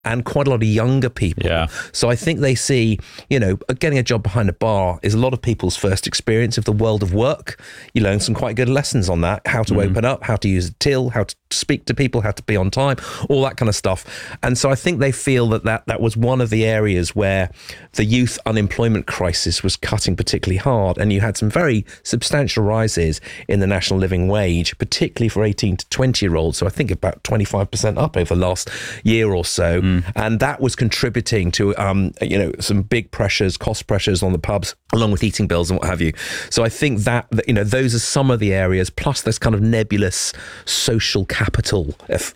and quite a lot of younger people. Yeah. So I think they see, getting a job behind a bar is a lot of people's first experience of the world of work. You learn some quite good lessons on that, how to open up, how to use a till, how to speak to people, how to be on time, all that kind of stuff. And so I think they feel that was one of the areas where the youth unemployment crisis was cutting particularly hard. And you had some very substantial rises in the national living wage, particularly for 18 to 20-year-olds. So I think about 25% up over the last year or so. And that was contributing to, some big pressures, cost pressures on the pubs, along with heating bills and what have you. So I think that those are some of the areas, plus this kind of nebulous social capital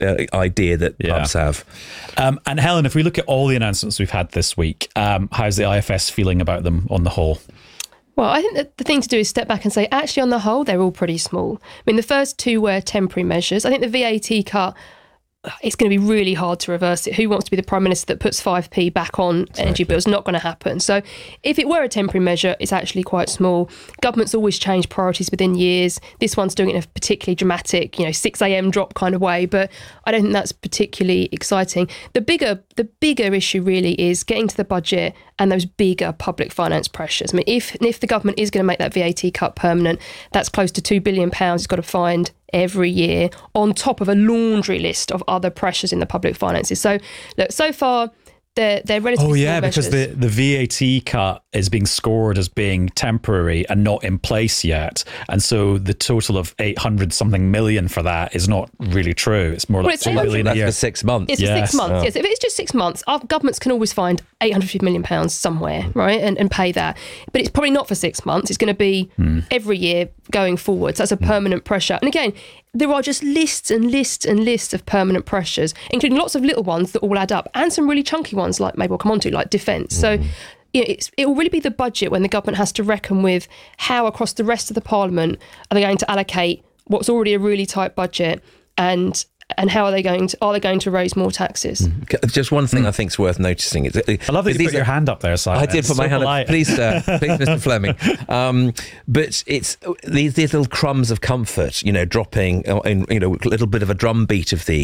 idea that pubs have. And Helen, if we look at all the announcements we've had this week, how's the IFS feeling about them on the whole? Well, I think that the thing to do is step back and say, actually, on the whole, they're all pretty small. I mean, the first two were temporary measures. I think the VAT cut, it's going to be really hard to reverse it. Who wants to be the Prime Minister that puts 5p back on energy bills? Not going to happen. So if it were a temporary measure, it's actually quite small. Governments always change priorities within years. This one's doing it in a particularly dramatic, 6 a.m. drop kind of way, but I don't think that's particularly exciting. The bigger issue really is getting to the budget and those bigger public finance pressures. I mean, if the government is going to make that VAT cut permanent, that's close to £2 billion it's got to find every year, on top of a laundry list of other pressures in the public finances. So, look, so far, they're relatively small measures. Because the VAT cut is being scored as being temporary and not in place yet. And so the total of 800-something million for that is not really true. It's more like 2 billion a year. That's for 6 months. It's for 6 months, yes. If it's just 6 months, our governments can always find £850 million somewhere, right, and pay that. But it's probably not for 6 months. It's going to be every year going forward. So that's a permanent pressure. And again, there are just lists and lists and lists of permanent pressures, including lots of little ones that all add up, and some really chunky ones like maybe we'll come on to, like defence. So it will really be the budget when the government has to reckon with how across the rest of the Parliament are they going to allocate what's already a really tight budget, and how are they going to raise more taxes? Just one thing I think is worth noticing. I love that you put your hand up there, Simon. I did put my hand up. Please, sir. Please, Mr. Fleming. But it's these little crumbs of comfort, dropping in, a little bit of a drumbeat of these.